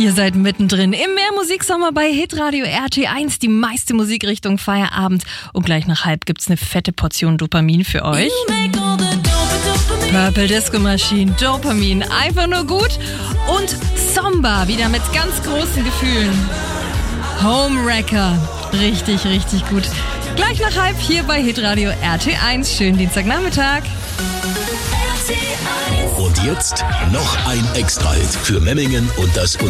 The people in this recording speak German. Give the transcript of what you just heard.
Ihr seid mittendrin im Mehrmusiksommer bei Hitradio RT1, die meiste Musikrichtung Feierabend. Und gleich nach halb gibt's eine fette Portion Dopamin für euch. Purple Disco Machine, Dopamin, einfach nur gut. Und Somba, wieder mit ganz großen Gefühlen. Homewrecker, richtig, richtig gut. Gleich nach halb hier bei Hitradio RT1. Schönen Dienstagnachmittag. Und jetzt noch ein Extra-Hit für Memmingen und das